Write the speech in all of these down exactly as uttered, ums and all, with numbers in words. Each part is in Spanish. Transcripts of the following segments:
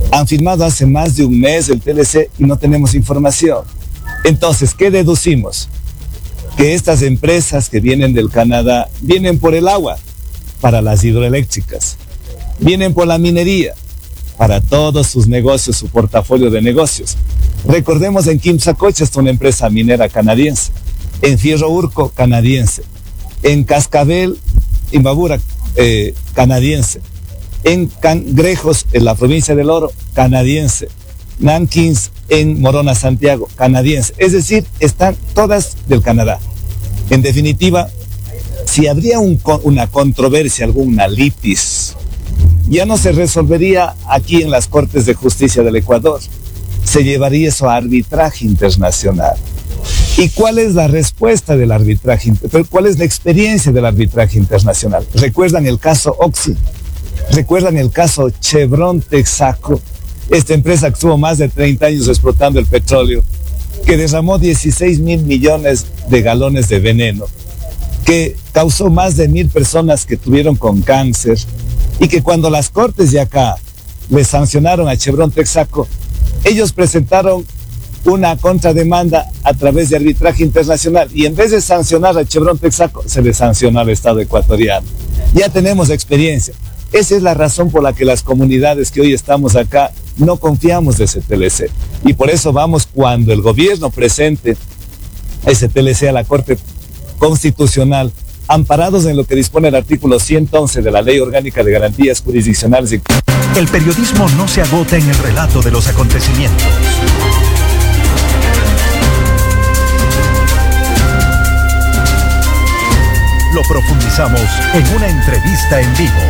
Han firmado hace más de un mes el T L C y no tenemos información. Entonces, ¿qué deducimos? Que estas empresas que vienen del Canadá vienen por el agua para las hidroeléctricas, vienen por la minería para todos sus negocios, su portafolio de negocios. Recordemos, en Quimsacocha está una empresa minera canadiense, en Fierro Urco canadiense, en Cascabel, Imbabura eh, canadiense, en Cangrejos, en la provincia del Oro, canadiense, Nankins, en Morona, Santiago, canadiense. Es decir, están todas del Canadá. En definitiva, si habría un, una controversia, alguna litis, ya no se resolvería aquí en las Cortes de Justicia del Ecuador. Se llevaría eso a arbitraje internacional. ¿Y cuál es la respuesta del arbitraje? ¿Cuál es la experiencia del arbitraje internacional? ¿Recuerdan el caso Oxy? ¿Recuerdan el caso Chevron Texaco? Esta empresa que estuvo más de treinta años explotando el petróleo, que derramó dieciséis mil millones de galones de veneno, que causó más de mil personas que tuvieron con cáncer, y que cuando las cortes de acá le sancionaron a Chevron Texaco, ellos presentaron una contrademanda a través de arbitraje internacional, y en vez de sancionar a Chevron Texaco, se le sancionó al Estado ecuatoriano. Ya tenemos experiencia. Esa es la razón por la que las comunidades que hoy estamos acá no confiamos de ese T L C. Y por eso vamos, cuando el gobierno presente ese T L C a la Corte Constitucional, amparados en lo que dispone el artículo ciento once de la Ley Orgánica de Garantías Jurisdiccionales. Y... El periodismo no se agota en el relato de los acontecimientos. Lo profundizamos en una entrevista en vivo.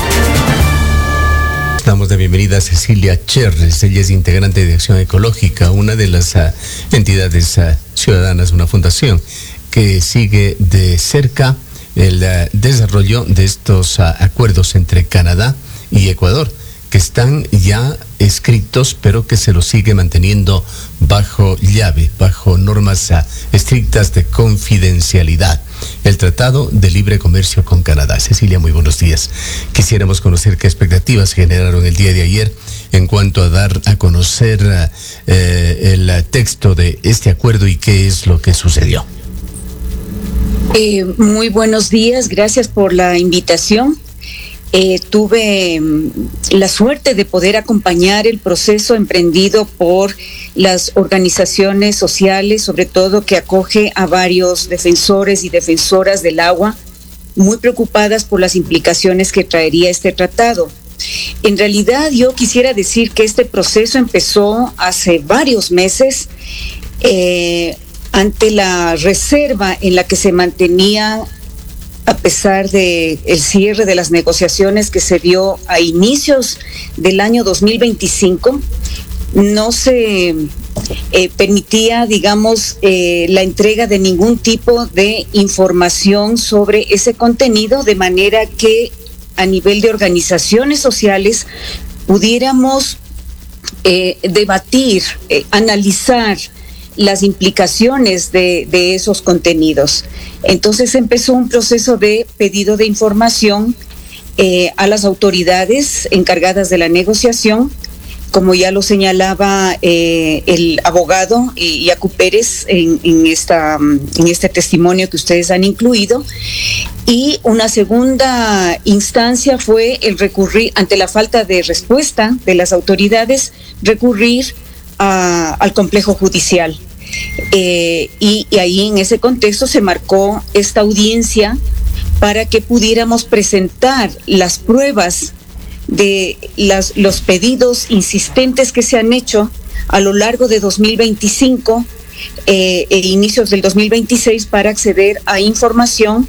Damos la bienvenida a Cecilia Cherres. Ella es integrante de Acción Ecológica, una de las uh, entidades uh, ciudadanas, una fundación que sigue de cerca el uh, desarrollo de estos uh, acuerdos entre Canadá y Ecuador, que están ya escritos, pero que se los sigue manteniendo bajo llave, bajo normas uh, estrictas de confidencialidad. El Tratado de Libre Comercio con Canadá. Cecilia, muy buenos días. Quisiéramos conocer qué expectativas generaron el día de ayer en cuanto a dar a conocer eh, el texto de este acuerdo y qué es lo que sucedió. Eh, muy buenos días, gracias por la invitación. Eh, tuve la suerte de poder acompañar el proceso emprendido por las organizaciones sociales, sobre todo que acoge a varios defensores y defensoras del agua, muy preocupadas por las implicaciones que traería este tratado. En realidad, yo quisiera decir que este proceso empezó hace varios meses, eh, ante la reserva en la que se mantenía, a pesar de el cierre de las negociaciones que se dio a inicios del año dos mil veinticinco, no se eh, permitía, digamos, eh, la entrega de ningún tipo de información sobre ese contenido, de manera que a nivel de organizaciones sociales pudiéramos eh, debatir, eh, analizar las implicaciones de, de esos contenidos. Entonces empezó un proceso de pedido de información eh, a las autoridades encargadas de la negociación, como ya lo señalaba eh, el abogado eh, Yacu Pérez en, en, esta, en este testimonio que ustedes han incluido. Y una segunda instancia fue el recurrir, ante la falta de respuesta de las autoridades, recurrir a, al complejo judicial. Eh, y, y ahí en ese contexto se marcó esta audiencia para que pudiéramos presentar las pruebas de las, los pedidos insistentes que se han hecho a lo largo de dos mil veinticinco eh, e inicios del dos mil veintiséis para acceder a información.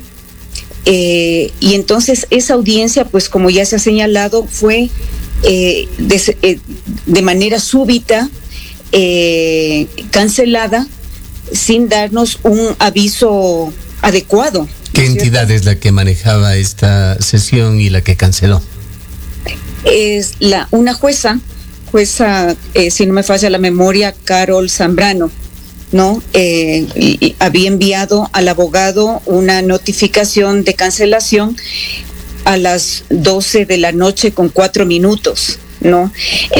Eh, y entonces esa audiencia, pues como ya se ha señalado, fue eh, de, eh, de manera súbita Eh, cancelada sin darnos un aviso adecuado. ¿Qué entidad es la que manejaba esta sesión y la que canceló? Es la una jueza, jueza, eh, si no me falla la memoria, Carol Zambrano, ¿no? Eh, y, y había enviado al abogado una notificación de cancelación a las doce de la noche con cuatro minutos, ¿no?